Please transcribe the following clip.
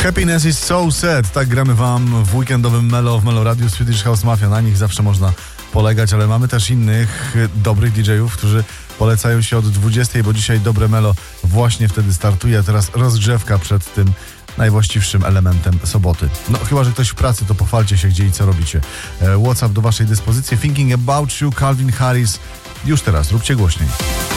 Happiness is so sad. Tak gramy wam w weekendowym Melo w Melo Radio Swedish House Mafia. Na nich zawsze można polegać, ale mamy też innych dobrych DJ-ów, którzy polecają się od 20, bo dzisiaj dobre Melo właśnie wtedy startuje. Teraz rozgrzewka przed tym najwłaściwszym elementem soboty. No chyba, że ktoś w pracy, to pochwalcie się, gdzie i co robicie. WhatsApp do waszej dyspozycji. Thinking About You, Calvin Harris. Już teraz, róbcie głośniej.